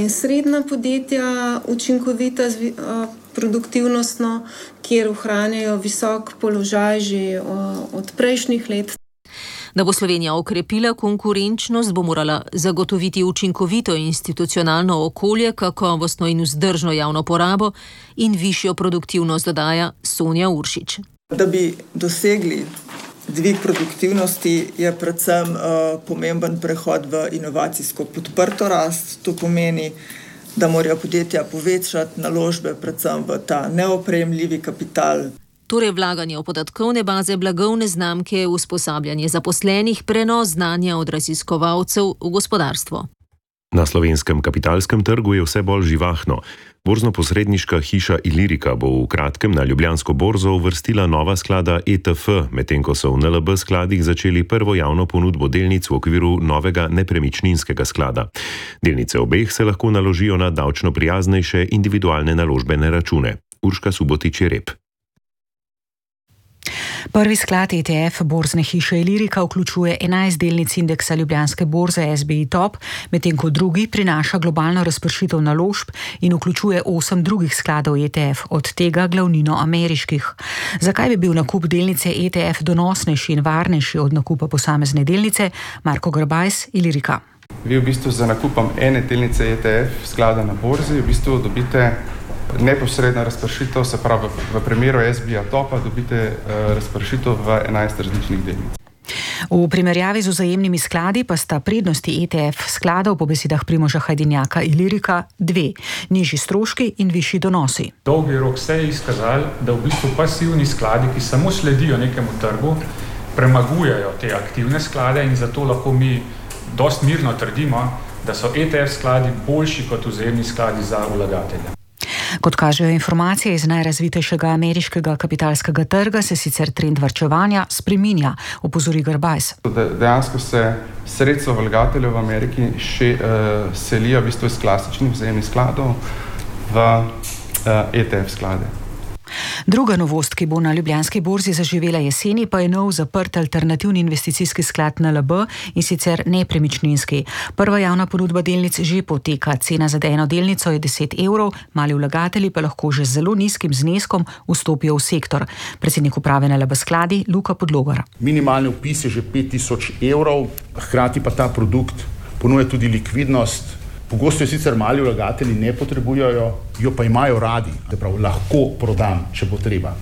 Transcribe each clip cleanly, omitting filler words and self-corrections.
in srednja podjetja učinkovita produktivnostno, kjer ohranjajo visok položaj že od prejšnjih let. Da bo Slovenija okrepila konkurenčnost, bo morala zagotoviti učinkovito institucionalno okolje, kakovostno in vzdržno javno porabo in višjo produktivnost, dodaja Sonja Uršič. Da bi dosegli dvig produktivnosti, je predvsem pomemben prehod v inovacijsko podprto rast. To pomeni, da morajo podjetja povečati naložbe predvsem v ta neoprejemljivi kapital. Torej vlaganje v podatkovne baze, blagovne znamke, usposabljanje zaposlenih, prenos znanja od raziskovalcev v gospodarstvo. Na slovenskem kapitalskem trgu je vse bolj živahno. Borzno-posredniška hiša Ilirika bo v kratkem na Ljubljansko borzo uvrstila nova sklada ETF, medtem ko so v NLB skladih začeli prvo javno ponudbo delnic v okviru novega nepremičninskega sklada. Delnice obeh se lahko naložijo na davčno prijaznejše individualne naložbene račune. Urška Subotič je rep. Prvi sklad ETF borzne hiše Ilirika vključuje 11 delnic indeksa Ljubljanske borze SBI Top, medtem ko drugi prinaša globalno razpršitev naložb in vključuje 8 drugih skladov ETF, od tega glavnino ameriških. Zakaj bi bil nakup delnice ETF donosnejši in varnejši od nakupa posamezne delnice? Marko Grbajs, Ilirika. Vi v bistvu za nakupom ene delnice ETF sklada na borzi v bistvu dobite neposredna razpršitev, se pravi v primeru SBI Topa dobite razpršitev v 11 različnih delnic. V primerjavi z vzajemnimi skladi pa sta prednosti ETF skladov po besedah Primoža Hajdinjaka Ilirika dve: nižji stroški in višji donosi. Dolgi rok se je izkazalo, da v bistvu pasivni skladi, ki samo sledijo nekemu trgu, premagujejo te aktivne sklade in zato lahko mi dosti mirno trdimo, da so ETF skladi boljši kot vzajemni skladi za vlagatelja. Kot kažejo informacije iz najrazvitejšega ameriškega kapitalskega trga, se sicer trend varčevanja spreminja, opozori Grbajs. Dejansko se sredstva vlagateljev v Ameriki selijo v bistvu iz klasičnih vzajemnih skladov v ETF sklade. Druga novost, ki bo na Ljubljanski borzi zaživela jeseni, pa je nov zaprt alternativni investicijski sklad NLB, in sicer nepremičninski. Prva javna ponudba delnic že poteka, cena za eno delnico je 10 evrov, mali vlagatelji pa lahko že z zelo nizkim zneskom vstopijo v sektor. Predsednik uprave NLB skladi Luka Podlogar. Minimalni vpis je že 5000 evrov, hkrati pa ta produkt ponuja tudi likvidnost. Pogosto jo sicer mali vlagatelji ne potrebujejo, jo pa imajo radi, da prav lahko prodam, če bo treba.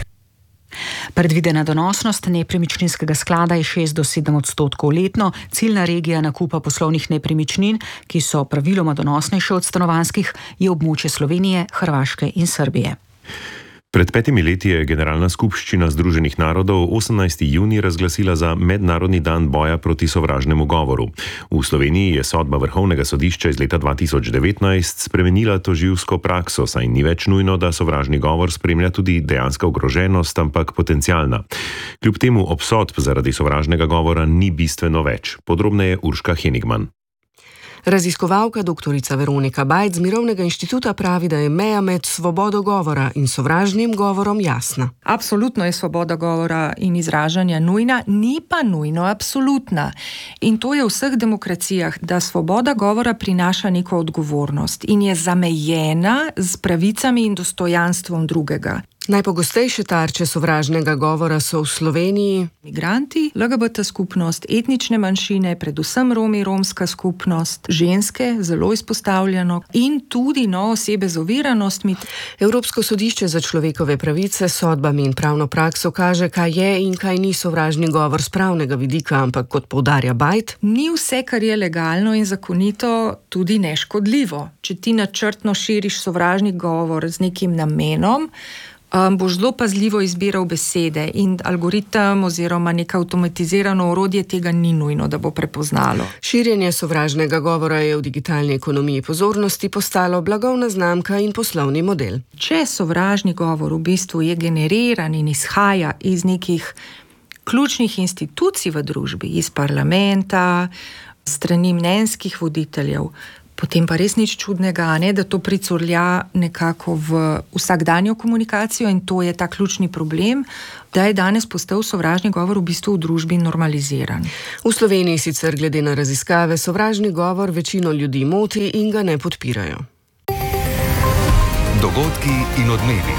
Predvidena donosnost nepremičninskega sklada je 6 do 7% letno, ciljna regija nakupa poslovnih nepremičnin, ki so praviloma donosnejše od stanovanjskih, je območje Slovenije, Hrvaške in Srbije. Pred 5 leti je Generalna skupščina Združenih narodov 18. junij razglasila za Mednarodni dan boja proti sovražnemu govoru. V Sloveniji je sodba Vrhovnega sodišča iz leta 2019 spremenila tožilsko prakso, saj ni več nujno, da sovražni govor spremlja tudi dejanska ogroženost, ampak potencialna. Kljub temu obsodb zaradi sovražnega govora ni bistveno več. Podrobneje Urška Henigman. Raziskovalka doktorica Veronika Bajc z Mirovnega inštituta pravi, da je meja med svobodo govora in sovražnim govorom jasna. Absolutno je svoboda govora in izražanja nujna, ni pa nujno absolutna. In to je v vseh demokracijah, da svoboda govora prinaša neko odgovornost in je zamejena z pravicami in dostojanstvom drugega. Najpogostejše tarče sovražnega govora so v Sloveniji migranti, LGBT skupnost, etnične manjšine, predvsem Romi, romska skupnost, ženske, zelo izpostavljeno, in tudi osebe z oviranostmi. Evropsko sodišče za človekove pravice s sodbami in pravno prakso kaže, kaj je in kaj ni sovražni govor z pravnega vidika, ampak kot poudarja Bajt, ni vse, kar je legalno in zakonito, tudi neškodljivo. Če ti načrtno širiš sovražni govor z nekim namenom, boš zelo pazljivo izbiral besede in algoritem oziroma neko avtomatizirano orodje tega ni nujno, da bo prepoznalo. Širjenje sovražnega govora je v digitalni ekonomiji pozornosti postalo blagovna znamka in poslovni model. Če sovražni govor v bistvu je generiran in izhaja iz nekih ključnih institucij v družbi, iz parlamenta, strani mnenjskih voditeljev, potem pa res nič čudnega, ne, da to pricurlja nekako v vsakdanjo komunikacijo in to je ta ključni problem, da je danes postal sovražni govor v bistvu v družbi normaliziran. V Sloveniji sicer glede na raziskave sovražni govor večino ljudi moti in ga ne podpirajo. Dogodki in odmevi.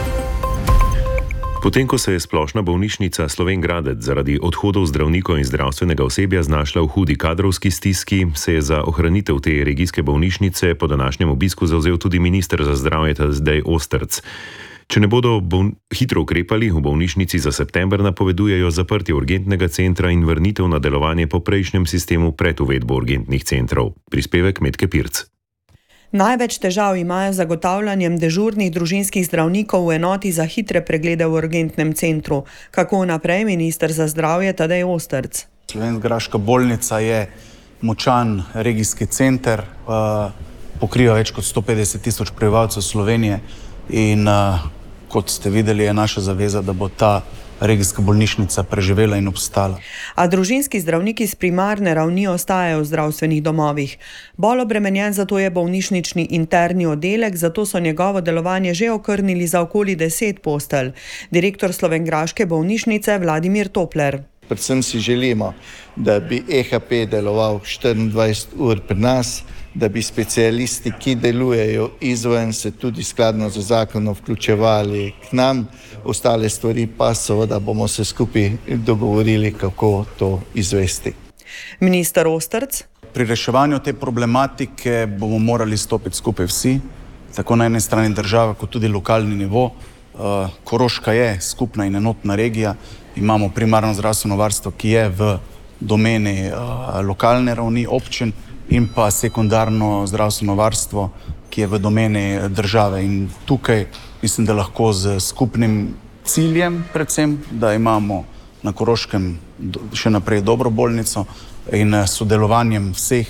Potem, ko se je splošna bolnišnica Slovenj Gradec zaradi odhodov zdravnikov in zdravstvenega osebja znašla v hudi kadrovski stiski, se je za ohranitev te regijske bolnišnice po današnjem obisku zavzel tudi minister za zdravje Tadej Osterc. Če ne bodo hitro ukrepali, v bolnišnici za september napovedujejo zaprtje urgentnega centra in vrnitev na delovanje po prejšnjem sistemu pred uvedbo urgentnih centrov. Prispevek Metke Pirc. Največ težav imajo z zagotavljanjem dežurnih družinskih zdravnikov v enoti za hitre preglede v urgentnem centru. Kako naprej, minister za zdravje Tadej Osterc? Slovenjgraška bolnica je močan regijski center, pokriva več kot 150 tisoč prebivalcev Slovenije in kot ste videli, je naša zaveza, da bo ta regijska bolnišnica preživela in obstala. A družinski zdravniki z primarne ravni ostajajo v zdravstvenih domovih. Bolj obremenjen zato je bolnišnični interni oddelek, zato so njegovo delovanje že okrnili za okoli 10 postelj. Direktor slovenjgraške bolnišnice Vladimir Topler. Predvsem si želimo, da bi EHP deloval 24 ur pri nas, da bi specialisti, ki delujejo izven, se tudi skladno z zakonom vključevali k nam. Ostale stvari pa seveda bomo se skupaj dogovorili, kako to izvesti. Minister Osterc. Pri reševanju te problematike bomo morali stopiti skupaj vsi, tako na eni strani država, kot tudi lokalni nivo. Koroška je skupna in enotna regija. Imamo primarno zdravstveno varstvo, ki je v domeni lokalne ravni občin, in pa sekundarno zdravstveno varstvo, ki je v domeni države. In tukaj mislim, da lahko z skupnim ciljem, predvsem, da imamo na Koroškem še naprej dobro bolnico in sodelovanjem vseh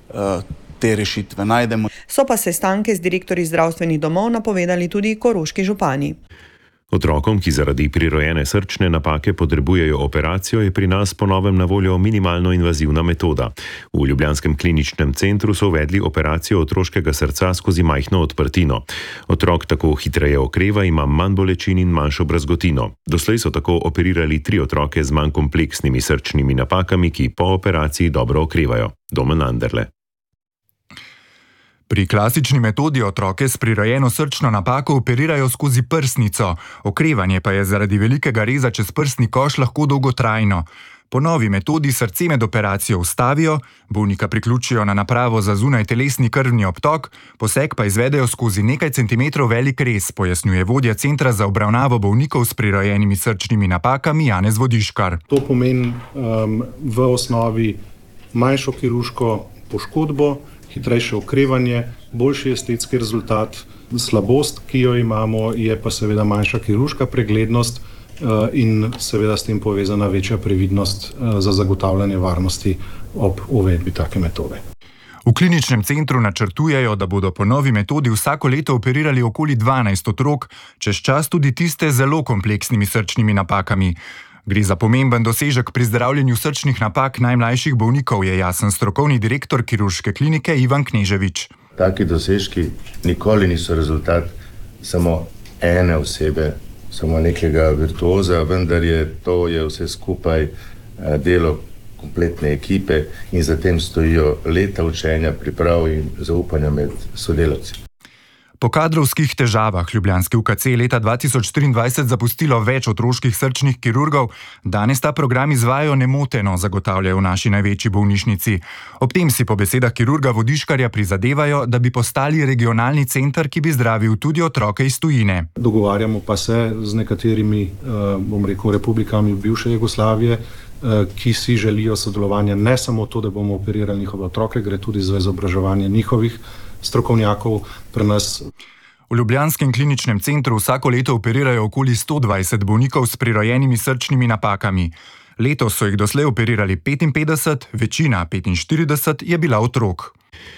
te rešitve najdemo. So pa sestanke z direktorji zdravstvenih domov napovedali tudi koroški župani. Otrokom, ki zaradi prirojene srčne napake potrebujejo operacijo, je pri nas po novem na voljo minimalno invazivna metoda. V ljubljanskem kliničnem centru so uvedli operacijo otroškega srca skozi majhno odprtino. Otrok tako hitreje okreva, ima manj bolečin in manjšo brazgotino. Doslej so tako operirali 3 otroke z manj kompleksnimi srčnimi napakami, ki po operaciji dobro okrevajo. Domen Anderle. Pri klasični metodi otroke s prirojeno srčno napako operirajo skozi prsnico, okrevanje pa je zaradi velikega reza čez prsni koš lahko dolgotrajno. Po novi metodi srce med operacijo ustavijo, bolnika priključijo na napravo za zunajtelesni krvni obtok, poseg pa izvedejo skozi nekaj centimetrov velik rez, pojasnjuje vodja Centra za obravnavo bolnikov s prirojenimi srčnimi napakami Janez Vodiškar. To pomeni v osnovi manjšo kirurško poškodbo, hitrejše okrevanje, boljši estetski rezultat. Slabost, ki jo imamo, je pa seveda manjša kirurška preglednost in seveda s tem povezana večja previdnost za zagotavljanje varnosti ob uvedbi take metode. V kliničnem centru načrtujejo, da bodo po novi metodi vsako leto operirali okoli 12 otrok, čez čas tudi tiste z zelo kompleksnimi srčnimi napakami. Gre za pomemben dosežek pri zdravljenju srčnih napak najmlajših bolnikov, je jasen strokovni direktor kirurške klinike Ivan Kneževič. Taki dosežki nikoli niso rezultat samo ene osebe, samo nekega virtuoza, vendar je vse skupaj delo kompletne ekipe in za tem stojijo leta učenja, priprav in zaupanja med sodelavci. Po kadrovskih težavah ljubljanski UKC leta 2023 zapustilo več otroških srčnih kirurgov, danes ta program izvajajo nemoteno, zagotavljajo v naši največji bolnišnici. Ob tem si po besedah kirurga Vodiškarja prizadevajo, da bi postali regionalni center, ki bi zdravil tudi otroke iz tujine. Dogovarjamo pa se z nekaterimi, republikami bivše Jugoslavije, ki si želijo sodelovanja, ne samo to, da bomo operirali njihove otroke, gre tudi za izobraževanje njihovih strokovnjakov pri nas. V ljubljanskem kliničnem centru vsako leto operirajo okoli 120 bolnikov s prirojenimi srčnimi napakami. Letos so jih doslej operirali 55, večina 45 je bila otrok.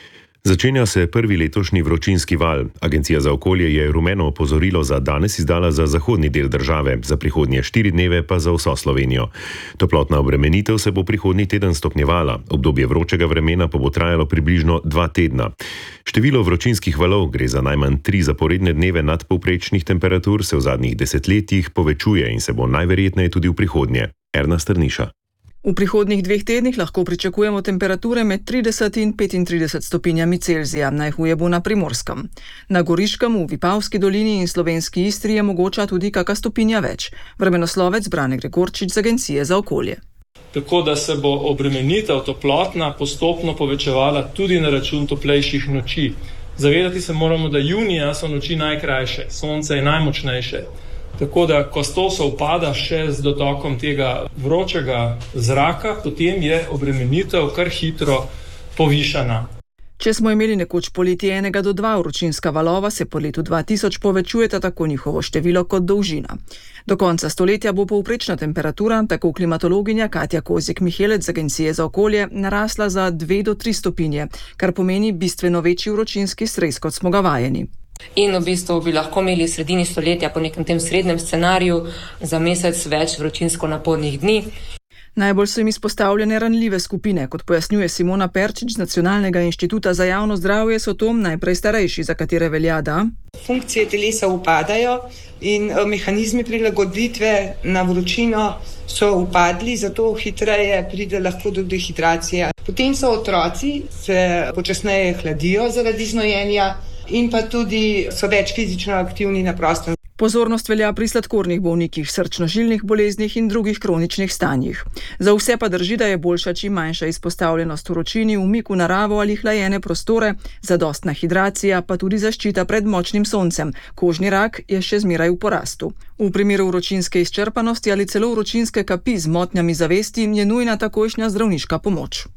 Začenja se prvi letošnji vročinski val. Agencija za okolje je rumeno opozorilo za danes izdala za zahodni del države, za prihodnje 4 dneve pa za vso Slovenijo. Toplotna obremenitev se bo prihodnji teden stopnjevala, obdobje vročega vremena pa bo trajalo približno 2 tedna. Število vročinskih valov, gre za najmanj 3 zaporedne dneve nadpovprečnih temperatur, se v zadnjih desetletjih povečuje in se bo najverjetneje tudi v prihodnje. Erna Strniša. V prihodnjih 2 tednih lahko pričakujemo temperature med 30 in 35 stopinjami Celzija, najhuje bo na Primorskem. Na Goriškem, v Vipavski dolini in Slovenski Istri je mogoča tudi kaka stopinja več. Vremenoslovec Brane Gregorčič z Agencije za okolje. Tako da se bo obremenitev toplotna postopno povečevala tudi na račun toplejših noči. Zavedati se moramo, da junija so noči najkrajše, sonce je najmočnejše. Tako da, ko to sovpada še z dotokom tega vročega zraka, potem je obremenitev kar hitro povišana. Če smo imeli nekoč poleti 1 do 2 vročinska valova, se po letu 2000 povečujeta tako njihovo število kot dolžina. Do konca stoletja bo povprečna temperatura, tako klimatologinja Katja Kozjek-Mihelec z Agencije za okolje, narasla za 2 do 3 stopinje, kar pomeni bistveno večji vročinski stres, kot smo ga vajeni. In v bistvu bi lahko imeli v sredini stoletja po nekem tem srednjem scenariju za mesec več vročinsko napornih dni. Najbolj so jim izpostavljene ranljive skupine. Kot pojasnjuje Simona Perčič z Nacionalnega inštituta za javno zdravje, so to najprej starejši, za katere velja, da funkcije telesa upadajo in mehanizmi prilagoditve na vročino so upadli, zato hitreje pride lahko do dehidracije. Potem so otroci, se počasneje hladijo zaradi znojenja in pa tudi so več fizično aktivni na prostem. Pozornost velja pri sladkornih bolnikih, srčno-žilnih boleznih in drugih kroničnih stanjih. Za vse pa drži, da je boljša čim manjša izpostavljenost vročini, umik v naravo ali hlajene prostore, zadostna hidracija, pa tudi zaščita pred močnim soncem. Kožni rak je še zmeraj v porastu. V primeru vročinske izčrpanosti ali celo vročinske kapi z motnjami zavesti je nujna takojšnja zdravniška pomoč.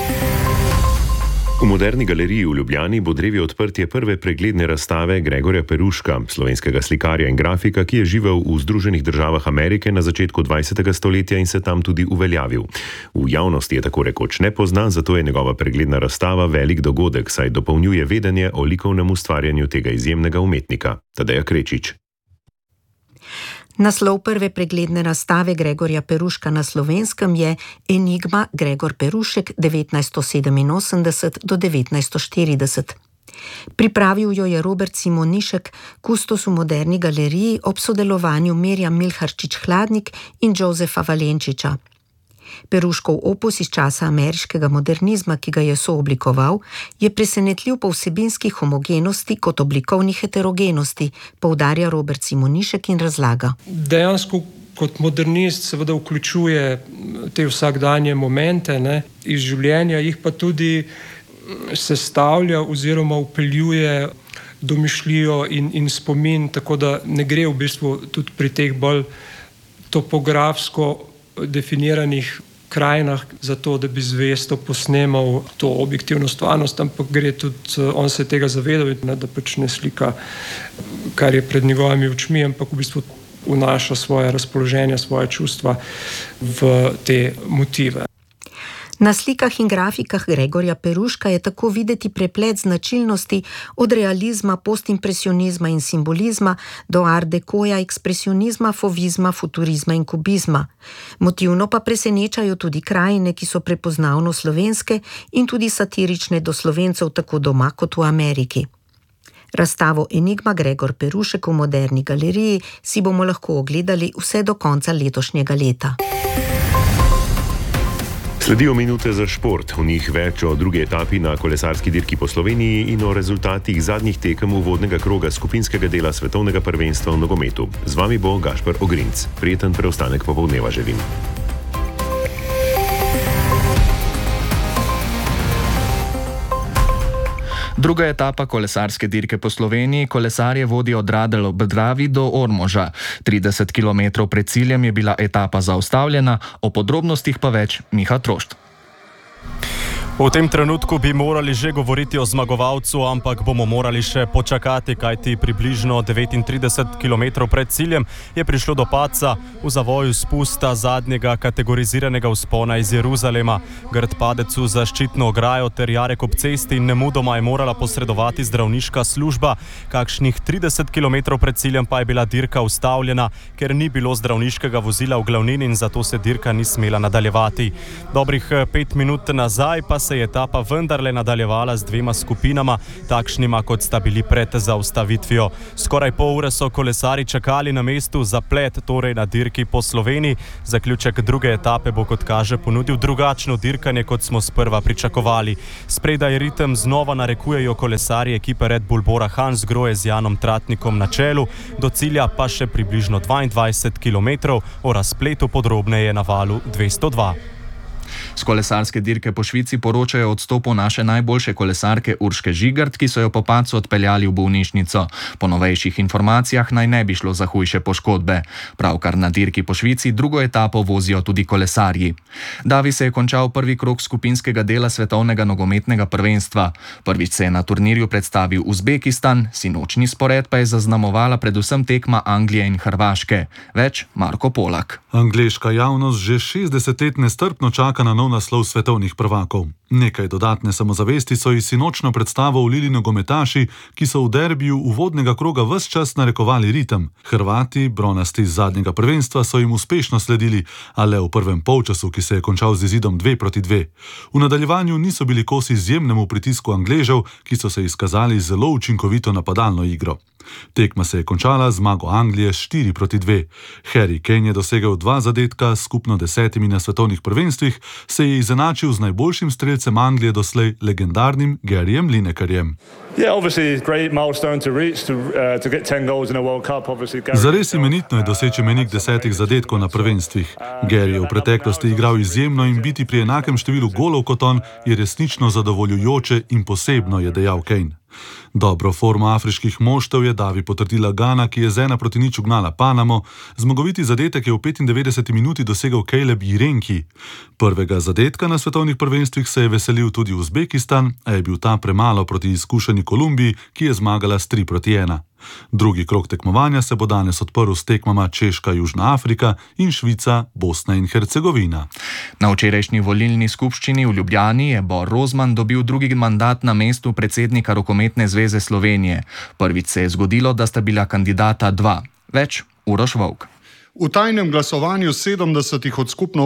V Moderni galeriji v Ljubljani bo drevi odprtje prve pregledne razstave Gregorja Peruška, slovenskega slikarja in grafika, ki je živel v Združenih državah Amerike na začetku 20. stoletja in se tam tudi uveljavil. V javnosti je tako rekoč nepoznan, zato je njegova pregledna razstava velik dogodek, saj dopolnjuje vedenje o likovnem ustvarjanju tega izjemnega umetnika. Tadeja Krečič. Naslov prve pregledne razstave Gregorja Peruška na Slovenskem je Enigma Gregor Perušek 1987 do 1940. Pripravil jo je Robert Simonišek, kustos v Moderni galeriji ob sodelovanju Mirjam Milharčič-Hladnik in Josefa Valenčiča. Peruškov opus iz časa ameriškega modernizma, ki ga je sooblikoval, je presenetljiv po vsebinski homogenosti kot oblikovni heterogenosti, poudarja Robert Simonišek in razlaga. Dejansko kot modernist seveda vključuje te vsakdanje momente, iz življenja, jih pa tudi sestavlja oziroma vpeljuje domišljijo in spomin, tako da ne gre v bistvu tudi pri teh bolj topografsko definiranih krajinah za to, da bi zvesto posnemal to objektivno stvarnost, ampak gre tudi, on se je tega zavedal, da pač ne slika, kar je pred njegovimi očmi, ampak v bistvu vnaša svoje razpoloženje, svoje čustva v te motive. Na slikah in grafikah Gregorja Peruška je tako videti preplet značilnosti od realizma, postimpresionizma in simbolizma do art decoja, ekspresionizma, fovizma, futurizma in kubizma. Motivno pa presenečajo tudi krajine, ki so prepoznavno slovenske in tudi satirične do Slovencev tako doma kot v Ameriki. Razstavo Enigma Gregor Perušek v Moderni galeriji si bomo lahko ogledali vse do konca letošnjega leta. Sledijo minute za šport, v njih več o drugi etapi na kolesarski dirki po Sloveniji in o rezultatih zadnjih tekem uvodnega kroga skupinskega dela svetovnega prvenstva v nogometu. Z vami bo Gašper Ogrinc. Prijeten preostanek popoldneva želim. Druga etapa kolesarske dirke po Sloveniji kolesarje vodi od Radelj ob Dravi do Ormoža. 30 km pred ciljem je bila etapa zaustavljena, o podrobnostih pa več Miha Trošt. V tem trenutku bi morali že govoriti o zmagovalcu, ampak bomo morali še počakati, kajti približno 39 km pred ciljem je prišlo do padca v zavoju spusta zadnjega kategoriziranega vzpona iz Jeruzalema. Grd padec v zaščitno ograjo ter jarek ob cesti in nemudoma je morala posredovati zdravniška služba. Kakšnih 30 km pred ciljem pa je bila dirka ustavljena, ker ni bilo zdravniškega vozila v glavnini in zato se dirka ni smela nadaljevati. Dobrih 5 minut nazaj pa se je etapa vendarle nadaljevala z dvema skupinama, takšnima kot sta bili pred zaustavitvijo. Skoraj pol ure so kolesari čakali na mestu, zaplet torej na dirki po Sloveniji. Zaključek druge etape bo, kot kaže, ponudil drugačno dirkanje, kot smo sprva pričakovali. Spredaj ritem znova narekujejo kolesarji ekipe Red Bull Bora Hansgrohe z Janom Tratnikom na čelu, do cilja pa še približno 22 km, o razpletu podrobneje na valu 202. Z kolesarske dirke po Švici poročajo o odstopu naše najboljše kolesarke Urške Žigart, ki so jo po padcu odpeljali v bolnišnico. Po novejših informacijah naj ne bi šlo za hujše poškodbe. Pravkar na dirki po Švici drugo etapo vozijo tudi kolesarji. Davi se je končal prvi krog skupinskega dela svetovnega nogometnega prvenstva. Prvič se je na turnirju predstavil Uzbekistan, sinočni spored pa je zaznamovala predvsem tekma Anglije in Hrvaške. Več Marko Polak. Angleška javnost že 60 let nestrpno čaka na nov naslov svetovnih prvakov. Nekaj dodatne samozavesti so iz sinočno predstavo vlili nogometaši, ki so v derbiju uvodnega kroga ves čas narekovali ritem. Hrvati, bronasti z zadnjega prvenstva, so jim uspešno sledili, a le v prvem polčasu, ki se je končal z izidom 2-2. V nadaljevanju niso bili kosi izjemnemu pritisku Angležev, ki so se izkazali zelo učinkovito napadalno igro. Tekma se je končala z zmago Anglije 4-2. Harry Kane je dosegel 2 zadetka, skupno 10 na svetovnih prvenstvih, se je izenačil z najboljšim strelcem Anglije doslej, legendarnim Garyjem Linekerjem. Zares imenitno je doseči mejnik 10 zadetkov na prvenstvih. Gary je v preteklosti igral izjemno in biti pri enakem številu golov kot on je resnično zadovoljujoče in posebno, je dejal Kane. Dobro formo afriških moštev je Davi potrdila Gana, ki je z 1-0 ugnala Panamo. Zmagoviti zadetek je v 95 minuti dosegel Caleb Jirenki. Prvega zadetka na svetovnih prvenstvih se je veselil tudi Uzbekistan, a je bil ta premalo proti izkušeni Kolumbiji, ki je zmagala s 3-1. Drugi krog tekmovanja se bo danes odprl s tekmama Češka, Južna Afrika in Švica, Bosna in Hercegovina. Na včerajšnji volilni skupščini v Ljubljani je Bor Rozman dobil drugi mandat na mestu predsednika Rokometne zveze Slovenije. Prvič se je zgodilo, da sta bila kandidata 2. Več Uroš Volk. V tajnem glasovanju 70 od skupno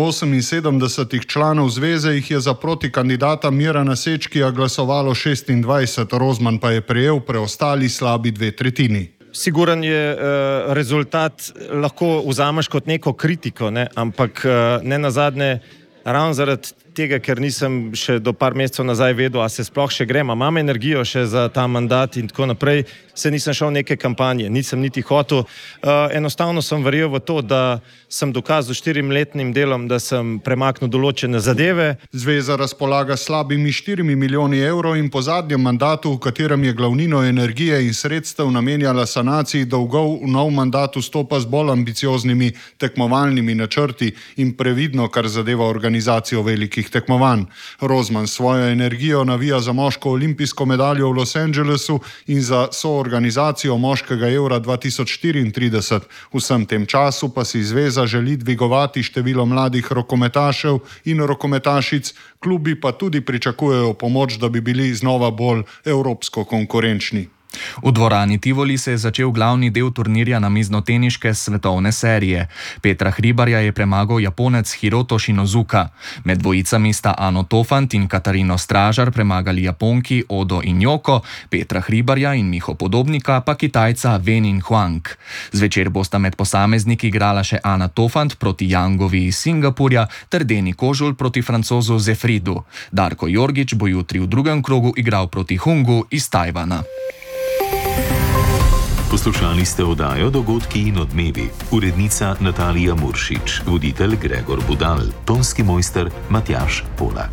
78 članov zveze jih je za proti kandidata Mirana Sečkija glasovalo 26, Rozman pa je prejel preostali slabi 2/3. Siguren je rezultat, lahko vzameš kot neko kritiko, ne? Ampak ne nazadnje, ravno zaradi tega, ker nisem še do par mesecev nazaj vedel, a se sploh še grem, a imam energijo še za ta mandat in tako naprej, se nisem šel v neke kampanje, nisem niti hotel. Enostavno sem verjel v to, da sem dokazal 4-letnim delom, da sem premaknil določene zadeve. Zveza razpolaga slabimi 4 milijoni evrov in po zadnjem mandatu, v katerem je glavnino energije in sredstev namenjala sanaciji dolgov, v nov mandat vstopa z bolj ambicioznimi tekmovalnimi načrti in previdno, kar zadeva organizacijo velikih tekmovanj. Rozman svojo energijo navija za moško olimpijsko medaljo v Los Angelesu in za soorganizacijo moškega Eura 2034. Vsem tem času pa si zveza želi dvigovati število mladih rokometašev in rokometašic, klubi pa tudi pričakujejo pomoč, da bi bili znova bolj evropsko konkurenčni. V dvorani Tivoli se je začel glavni del turnirja namiznoteniške svetovne serije. Petra Hribarja je premagal Japonec Hiroto Shinozuka. Med dvojicami sta Ano Tofant in Katarino Stražar premagali Japonki Odo in Joko, Petra Hribarja in Miho Podobnika pa Kitajca Wen in Huang. Zvečer bosta med posamezniki igrala še Ana Tofant proti Yangovi iz Singapurja ter Deni Kožul proti Francozu Zefridu. Darko Jorgič bo jutri v drugem krogu igral proti Hungu iz Tajvana. Poslušali ste oddajo Dogodki in odmevi. Urednica Natalija Muršič, voditelj Gregor Budal, tonski mojster Matjaž Polak.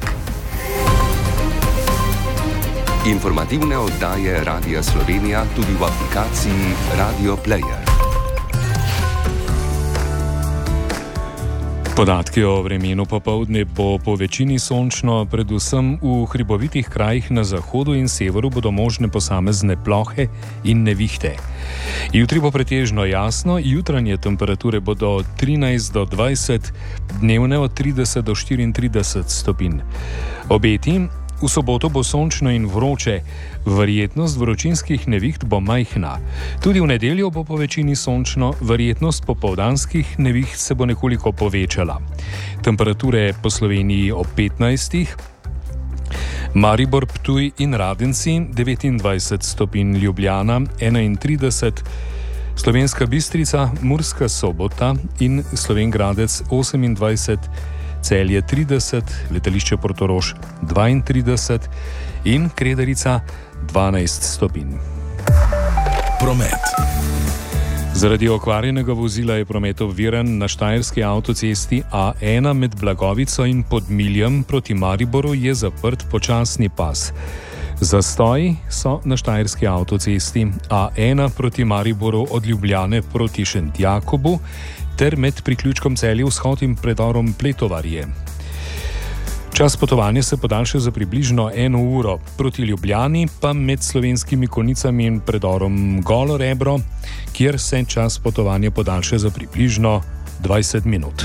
Informativne oddaje Radia Slovenija tudi v aplikaciji Radio Player. Podatki o vremenu popoldne bo po večini sončno, predvsem v hribovitih krajih na zahodu in severu bodo možne posamezne plohe in nevihte. Jutri bo pretežno jasno, jutranje temperature bodo od 13 do 20, dnevne od 30 do 34 stopinj. Obeti: v soboto bo sončno in vroče, verjetnost vročinskih neviht bo majhna. Tudi v nedeljo bo po večini sončno, verjetnost popoldanskih neviht se bo nekoliko povečala. Temperature po Sloveniji ob 15, Maribor, Ptuj in Radenci 29 stopinj, Ljubljana 31, Slovenska Bistrica, Murska Sobota in Slovenj Gradec 28, Celje 30, letališče Portorož 32 in Kredarica 12 stopinj. Promet. Zaradi okvarjenega vozila je promet ovviran na štajerski avtocesti A1 med Blagovico in Podmiljem proti Mariboru je zaprt počasni pas. Zastoji so na štajerski avtocesti A1 proti Mariboru od Ljubljane proti Šentjakobu ter med priključkom Celje vzhod in predorom Pletovarje. Čas potovanja se podaljša za približno 1 uro, proti Ljubljani pa med Slovenskimi Konjicami in predorom Golo Rebro, kjer se čas potovanja podaljša za približno 20 minut.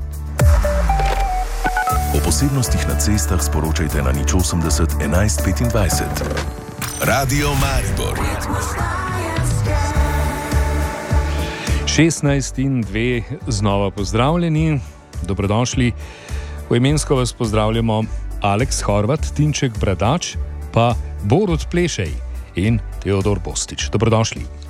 O posebnostih na cestah sporočajte na 080 11 25. Radio Maribor. 16 in 2 znova pozdravljeni, dobrodošli. Poimensko vas pozdravljamo Aleks Horvat, Tinček Bradač, pa Borut Plešej in Teodor Bostič. Dobrodošli.